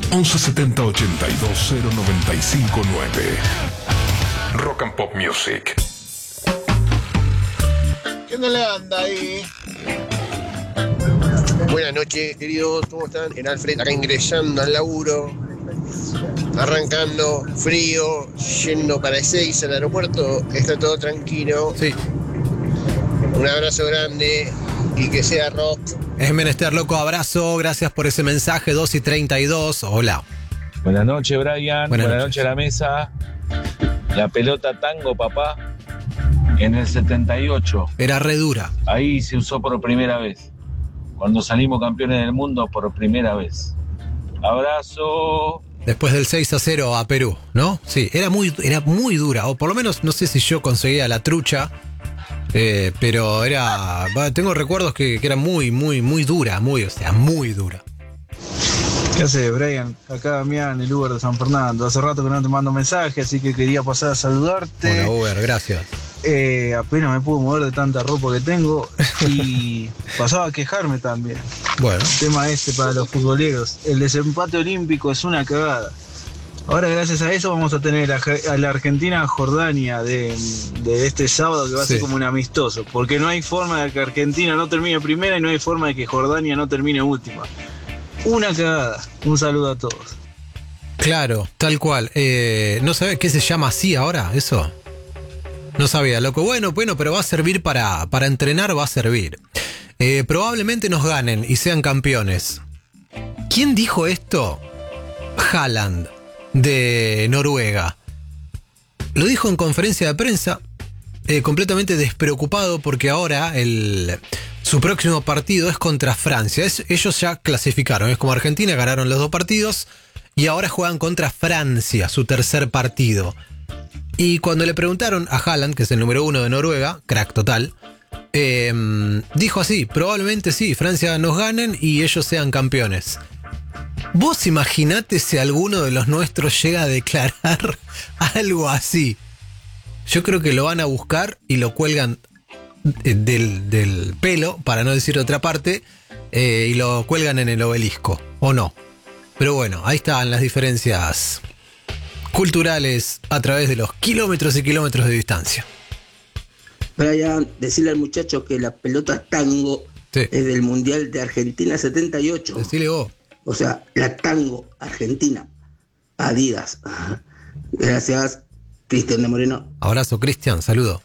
1170 82 0959. Rock and Pop Music. ¿Qué no le anda ahí? Buenas noches, queridos, ¿cómo están? El Alfred acá ingresando al laburo, arrancando, frío, yendo para Ezeiza al aeropuerto, está todo tranquilo. Sí. Un abrazo grande y que sea rock. Es menester, loco, abrazo, gracias por ese mensaje, 2:32, hola. Buenas noches, Brian, buenas noches. noches a la mesa. La pelota tango, papá, en el 78, Era re dura. ahí se usó por primera vez. Cuando salimos campeones del mundo por primera vez. Abrazo. Después del 6-0 a Perú, ¿no? Sí, era muy dura, o por lo menos no sé si yo conseguía la trucha, pero tengo recuerdos que era muy dura, muy dura. ¿Qué haces, Brian? Acá Damián, el Uber de San Fernando. Hace rato que no te mando mensaje, así que quería pasar a saludarte. Hola, Uber, gracias. Apenas me puedo mover de tanta ropa que tengo y pasaba a quejarme también. Bueno, El tema para los futboleros. El desempate olímpico es una cagada. Ahora, gracias a eso, vamos a tener a la Argentina-Jordania de este sábado, que va a ser Sí. como un amistoso. Porque no hay forma de que Argentina no termine primera y no hay forma de que Jordania no termine última. Una cagada. Un saludo a todos. claro, tal cual. ¿No sabes qué se llama así ahora, eso? No sabía, loco. Bueno, pero va a servir para entrenar, va a servir. Probablemente nos ganen y sean campeones. ¿Quién dijo esto? Haaland, de Noruega. Lo dijo en conferencia de prensa, completamente despreocupado porque ahora su próximo partido es contra Francia. Ellos ya clasificaron, es como Argentina, ganaron los 2 partidos y ahora juegan contra Francia, su tercer partido. Y cuando le preguntaron a Haaland, que es el número 1 de Noruega, crack total, dijo así: probablemente sí, Francia nos ganen y ellos sean campeones. Vos imaginate si alguno de los nuestros llega a declarar algo así. Yo creo que lo van a buscar y lo cuelgan del pelo, para no decir otra parte, y lo cuelgan en el obelisco, ¿o no? Pero bueno, ahí están las diferencias culturales a través de los kilómetros y kilómetros de distancia. Brian, decirle al muchacho que la pelota tango Sí. es del Mundial de Argentina 78. Decile vos. O sea, la tango Argentina. Adidas. Gracias, Cristian de Moreno. Abrazo, Cristian, saludo.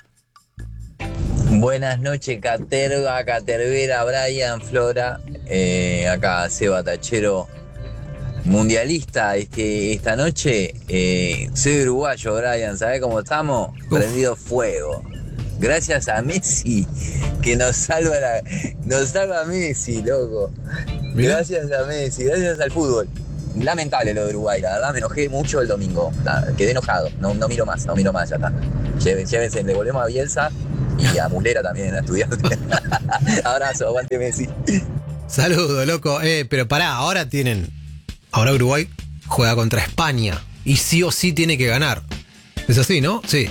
Buenas noches, Caterva, Catervera, Brian, Flora. Acá Seba Tachero, mundialista esta noche. Soy uruguayo, Brian, ¿sabés cómo estamos? Prendido fuego. Gracias a Messi, que nos salva a Messi, loco. Mirá. Gracias a Messi, gracias al fútbol. Lamentable lo de Uruguay, la verdad me enojé mucho el domingo. Quedé enojado, no miro más, ya está. Llévense, le volvemos a Bielsa y a Mulera también, a estudiar. Abrazo, aguante Messi. Saludo, loco. Pero pará, ahora Uruguay juega contra España y sí o sí tiene que ganar. Es así, ¿no? Sí.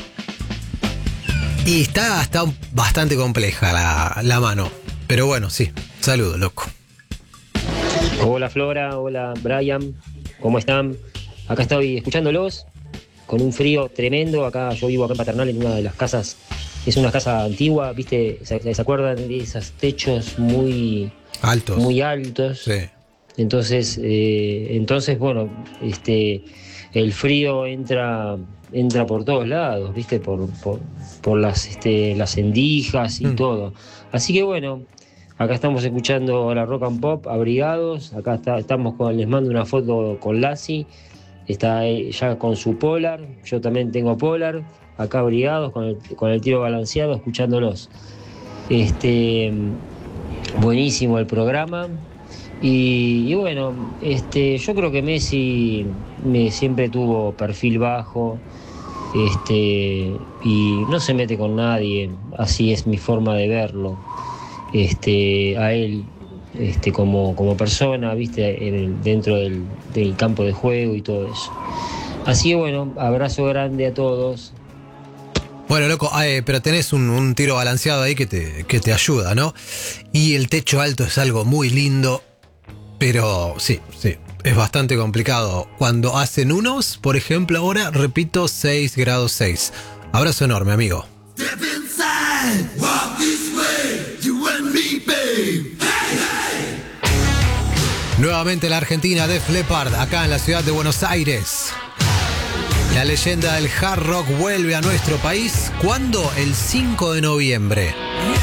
Y está bastante compleja la mano. Pero bueno, sí. Saludo, loco. Hola Flora, hola Brian, ¿cómo están? Acá estoy escuchándolos con un frío tremendo. Acá yo vivo acá en Paternal, en una de las casas, es una casa antigua, ¿viste? ¿Se acuerdan de esos techos muy altos? Muy altos. Sí. Entonces, bueno, el frío entra por todos lados, ¿viste? Por las endijas y todo. Así que bueno, acá estamos escuchando la Rock and Pop, abrigados. Acá estamos les mando una foto con Lassi. Está ya con su Polar. Yo también tengo Polar. Acá abrigados, con el tiro balanceado, escuchándolos. Buenísimo el programa. Y bueno, yo creo que Messi siempre tuvo perfil bajo. Y no se mete con nadie. Así es mi forma de verlo. A él como persona, ¿viste? Dentro del campo de juego y todo eso. Así que bueno, abrazo grande a todos. Bueno, loco, pero tenés un tiro balanceado ahí que te ayuda, ¿no? Y el techo alto es algo muy lindo, pero sí, Es bastante complicado. Cuando hacen unos, por ejemplo, ahora repito 6 grados 6. Abrazo enorme, amigo. Nuevamente la Argentina, Def Leppard, acá en la ciudad de Buenos Aires. La leyenda del hard rock vuelve a nuestro país. ¿Cuándo? El 5 de noviembre.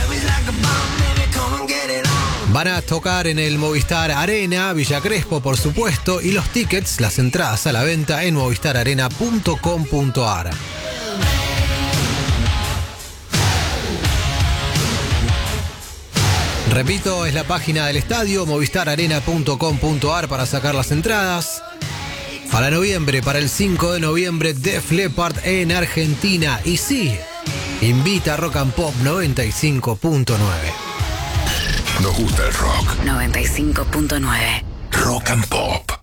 Van a tocar en el Movistar Arena, Villa Crespo, por supuesto, y los tickets, las entradas a la venta en movistararena.com.ar. Repito, es la página del estadio, movistararena.com.ar, para sacar las entradas. Para noviembre, para el 5 de noviembre, Def Leppard en Argentina. Y sí, invita a Rock and Pop 95.9. Nos gusta el rock. 95.9. Rock and Pop.